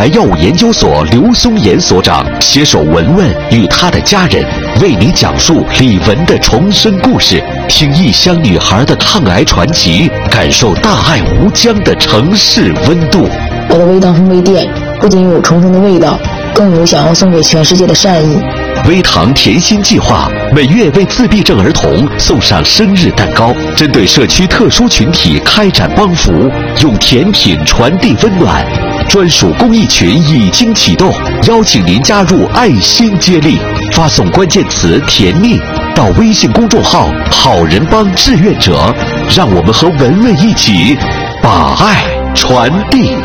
来药物研究所刘松岩所长携手文文与她的家人，为你讲述李玟的重生故事，听异乡女孩的抗癌传奇，感受大爱无疆的城市温度。 我的微糖烘焙店不仅有重生的味道，更有想要送给全世界的善意。 微糖甜心计划每月为自闭症儿童送上生日蛋糕，针对社区特殊群体开展帮扶，用甜品传递温暖。专属公益群已经启动，邀请您加入爱心接力，发送关键词“甜蜜”到微信公众号“好人帮志愿者”，让我们和文文一起把爱传递。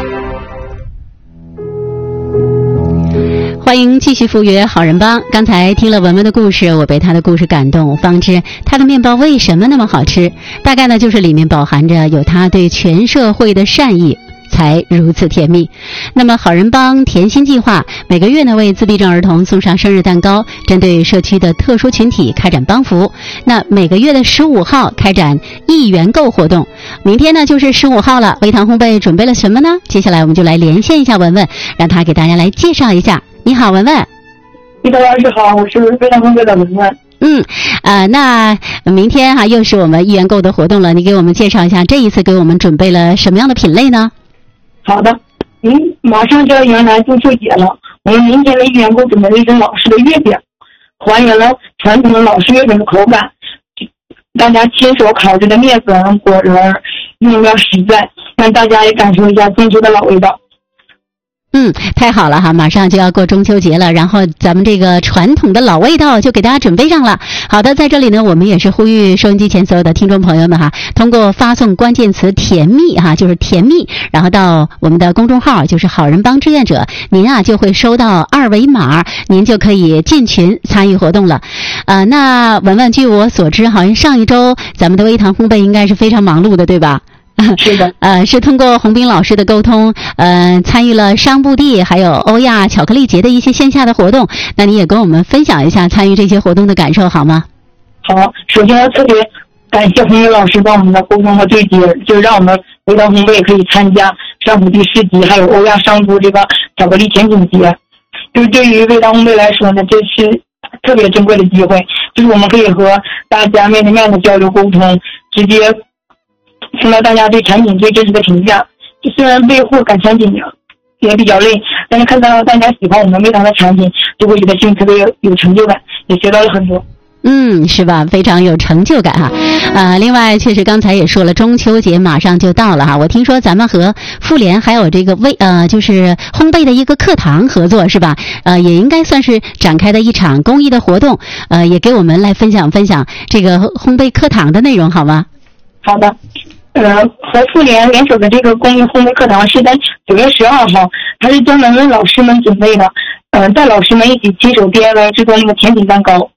欢迎继续赴约好人帮。刚才听了文文的故事，我被她的故事感动，方知她的面包为什么那么好吃。大概呢，就是里面饱含着有她对全社会的善意，才如此甜蜜。那么好人帮甜心计划每个月呢为自闭症儿童送上生日蛋糕，针对社区的特殊群体开展帮扶。那每个月的15号开展1元购活动，明天呢就是15号了。微糖烘焙准备了什么呢？接下来我们就来连线一下文文，让她给大家来介绍一下。你好，文文。 李老师好，我是微糖烘焙的文文。 那明天又是我们1元购的活动了，你给我们介绍一下这一次给我们准备了什么样的品类呢？ 好的，马上就要迎来中秋节了，我们明天的1元购准备了一种老式的月饼，还原了传统的老式月饼的口感，大家亲手烤制的面粉、果仁，用料实在，让大家也感受一下中秋的老味道。 太好了哈！马上就要过中秋节了，然后咱们这个传统的老味道就给大家准备上了。好的，在这里呢，我们也是呼吁收音机前所有的听众朋友们通过发送关键词“甜蜜”就是甜蜜，然后到我们的公众号就是好人帮志愿者，您就会收到2维码，您就可以进群参与活动了。那文文，据我所知，好像上一周咱们的微糖烘焙应该是非常忙碌的，对吧？ 是的， 是通过洪斌老师的沟通，参与了商布地还有欧亚巧克力节的一些线下的活动。那你也跟我们分享一下参与这些活动的感受好吗？ 好，首先要特别感谢洪斌老师帮我们的沟通和对接，就让我们微糖烘焙可以参加商布地市集还有欧亚商都这个巧克力甜品节。就是对于微糖烘焙来说呢，这是特别珍贵的机会，就是我们可以和大家面对面的交流沟通，直接听到大家对产品最真实的评价。虽然备货赶产品也比较累，但是看到大家喜欢我们微糖的产品，就会觉得心里特别有成就感，也学到了很多。 是吧？非常有成就感另外确实刚才也说了，中秋节马上就到了我听说咱们和妇联还有这个就是烘焙的一个课堂合作是吧？也应该算是展开的一场公益的活动，也给我们来分享分享这个烘焙课堂的内容好吗？ 好的，和妇联联手的这个公益烘焙课堂是在9月12号，它是专门为老师们准备的，带老师们一起亲手 DIY 制作那个甜品蛋糕。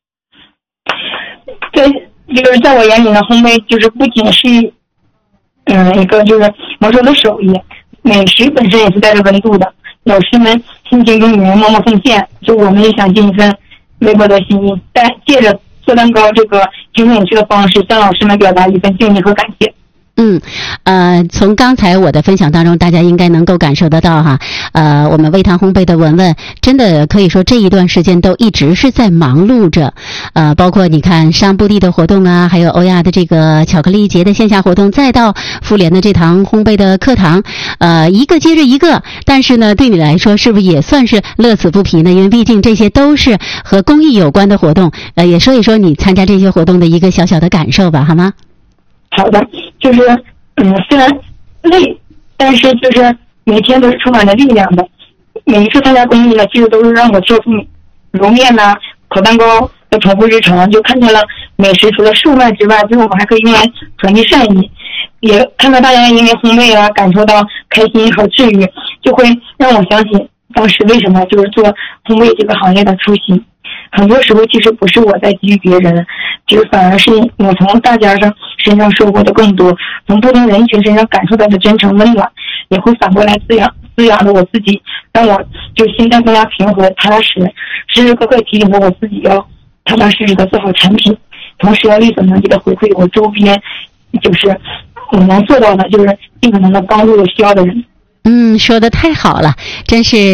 在我眼里呢，烘焙就是不仅是一个就是魔术的手艺，美食本身也是带着温度的。老师们辛勤耕耘，默默奉献，就我们也想尽一份微薄的心意，借着做蛋糕这个轻松有趣的方式，向老师们表达一份敬意和感谢。 从刚才我的分享当中，大家应该能够感受得到我们微糖烘焙的文文真的可以说这一段时间都一直是在忙碌着，包括你看商布地的活动还有欧亚的这个巧克力节的线下活动，再到妇联的这堂烘焙的课堂，一个接着一个。但是呢，对你来说是不是也算是乐此不疲呢？因为毕竟这些都是和公益有关的活动，也说一说你参加这些活动的一个小小的感受吧，好吗？ 好的，就是虽然累，但是就是每天都是充满着力量的。每一次参加公益呢，其实都是让我做出揉面烤蛋糕的重复日常，就看见了美食除了售卖之外，最后我们还可以用来传递善意，也看到大家因为烘焙感受到开心和治愈，就会让我想起当时为什么就是做烘焙这个行业的初心。很多时候其实不是我在给予别人，其实反而是我从大家身上收获的更多，从不同人群身上感受到的真诚温暖，也会反过来滋养了我自己，让我就心态更加平和踏实，时时刻刻提醒着我自己要踏踏实实的做好产品，同时要力所能及的回馈我周边，就是我能做到的就是尽可能的帮助有需要的人。 说得太好了，真是